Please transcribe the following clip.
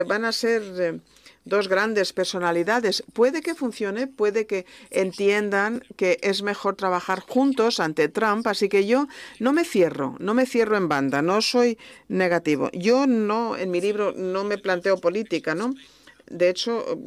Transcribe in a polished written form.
van a ser dos grandes personalidades. Puede que funcione, puede que entiendan que es mejor trabajar juntos ante Trump, así que yo no me cierro en banda, no soy negativo. Yo no, en mi libro no me planteo política, ¿no? De hecho,